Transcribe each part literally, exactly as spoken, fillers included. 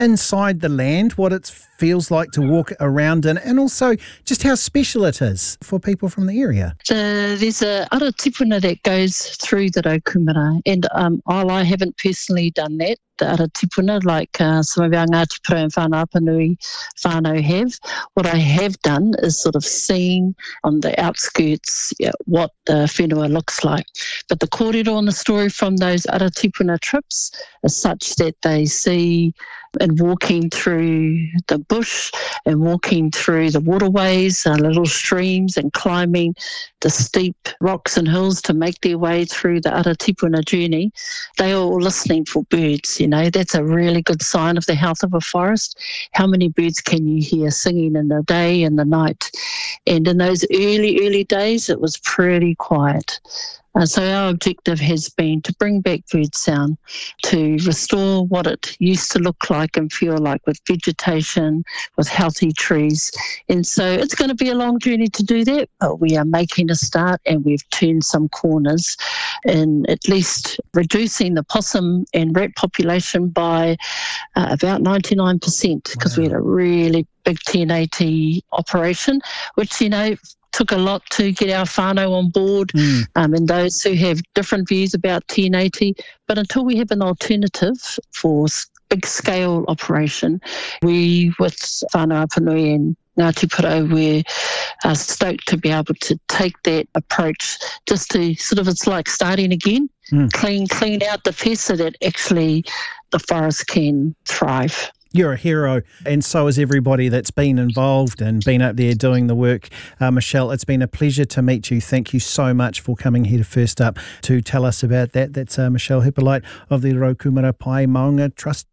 inside the land, what it feels like to walk around in, and also just how special it is for people from the area. The, there's a ara tipuna that goes through the Raukumara, and um, while I haven't personally done that, the ara tipuna, like uh, some of our Ngāti Porou and Whānau Apanui whānau have, what I have done is sort of seen on the outskirts yeah, what the whenua looks like. But the kōrero on the story from those ara tipuna trips is such that they see and walking through the bush and walking through the waterways, uh, little streams, and climbing the steep rocks and hills to make their way through the ara tipuna journey, they are all listening for birds. You know, that's a really good sign of the health of a forest. How many birds can you hear singing in the day and the night? And in those early, early days, it was pretty quiet. Uh, so our objective has been to bring back bird sound, to restore what it used to look like and feel like with vegetation, with healthy trees. And so it's going to be a long journey to do that, but we are making a start, and we've turned some corners in at least reducing the possum and rat population by uh, about ninety-nine percent, because wow. we had a really big ten eighty operation, which, you know, took a lot to get our whānau on board mm. um, and those who have different views about ten eighty. But until we have an alternative for big-scale operation, we, with Whānau Apanui and Ngāti Porou, we're uh, stoked to be able to take that approach just to sort of, it's like starting again, mm. clean, clean out the pests so that actually the forest can thrive. You're a hero, and so is everybody that's been involved and been up there doing the work. Uh, Michelle, it's been a pleasure to meet you. Thank you so much for coming here to First Up to tell us about that. That's uh, Michelle Hippolyte of the Raukumara Pai Maunga Trust.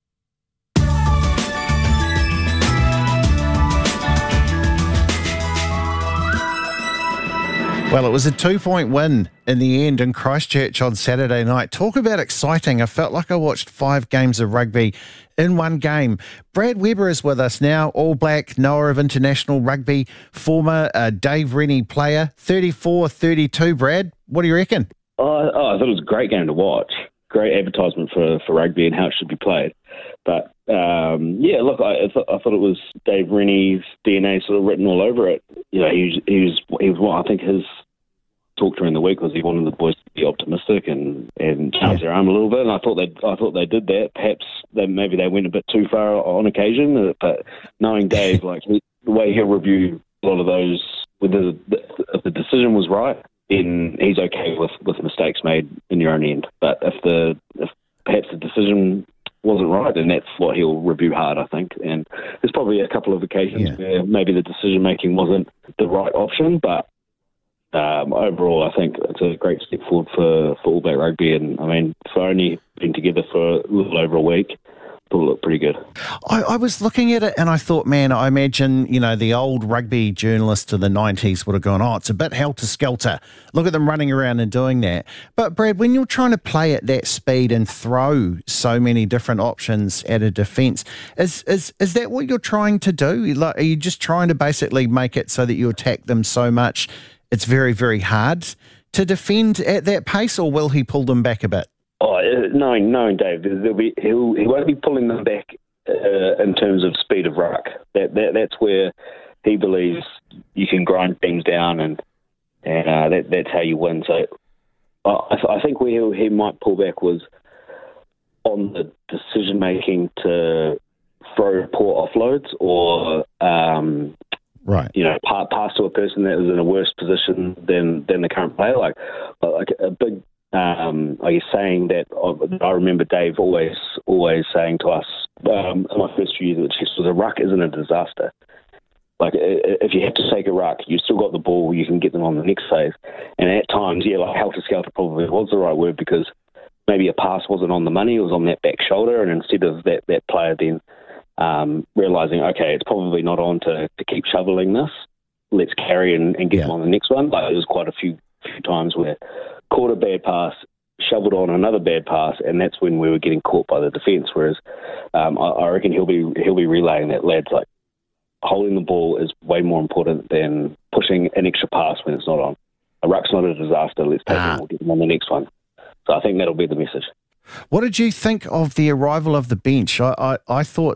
Well, it was a two-point win in the end in Christchurch on Saturday night. Talk about exciting. I felt like I watched five games of rugby in one game. Brad Weber is with us now, All Black, knower of international rugby, former uh, Dave Rennie player, thirty-four thirty-two. Brad, what do you reckon? Oh, oh, I thought it was a great game to watch. Great advertisement for, for rugby and how it should be played. But, um, yeah, look, I, I, th- I thought it was Dave Rennie's D N A sort of written all over it. You know, he was, he was, he was what I think his talk during the week was he wanted the boys to be optimistic and, and challenge their arm a little bit, and I thought they I thought they did that. Perhaps they, maybe they went a bit too far on occasion, but knowing Dave, like he, the way he'll review a lot of those, whether the, if the decision was right, then he's okay with, with mistakes made in your own end. But if the if perhaps the decision wasn't right, then that's what he'll review hard, I think. And there's probably a couple of occasions yeah. where maybe the decision making wasn't the right option, but Um, overall, I think it's a great step forward for, for All Black Rugby, and I mean, for only being together for a little over a week, it looked pretty good. I, I was looking at it and I thought, man, I imagine, you know, the old rugby journalists of the nineties would have gone, oh, it's a bit helter-skelter. Look at them running around and doing that. But, Brad, when you're trying to play at that speed and throw so many different options at a defence, is, is, is that what you're trying to do? Like, are you just trying to basically make it so that you attack them so much it's very, very hard to defend at that pace, or will he pull them back a bit? Oh, knowing, knowing Dave, there'll be, he'll, he won't be pulling them back uh, in terms of speed of ruck. That, that That's where he believes you can grind teams down, and and uh, that, that's how you win. So uh, I, I think where he, he might pull back was on the decision-making to throw poor offloads or... Um, Right, you know, pass to a person that is in a worse position than, than the current player. Like, like a big, um, I guess, saying that I remember Dave always, always saying to us um, in my first few years at Chiefs was a ruck isn't a disaster. Like, if you have to take a ruck, you've still got the ball, you can get them on the next phase. And at times, yeah, like helter-skelter probably was the right word, because maybe a pass wasn't on the money, it was on that back shoulder, and instead of that, that player then Um, realising, okay, it's probably not on to, to keep shoveling this. Let's carry and, and get yeah. them on the next one. Like, there's quite a few, few times where caught a bad pass, shoveled on another bad pass, and that's when we were getting caught by the defence. Whereas um, I, I reckon he'll be he'll be relaying that, lads, like holding the ball is way more important than pushing an extra pass when it's not on. A ruck's not a disaster. Let's take ah. it and we'll get them on the next one. So I think that'll be the message. What did you think of the arrival of the bench? I, I, I thought